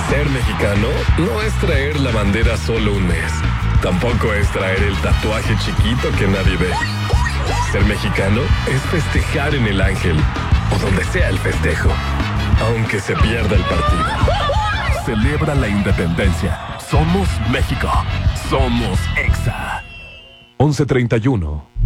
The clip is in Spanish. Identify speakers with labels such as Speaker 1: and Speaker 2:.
Speaker 1: Ser mexicano no es traer la bandera solo un mes. Tampoco es traer el tatuaje chiquito que nadie ve. Ser mexicano es festejar en el Ángel o donde sea el festejo, aunque se pierda el partido.
Speaker 2: Celebra la independencia. Somos México. Somos EXA. 11:31.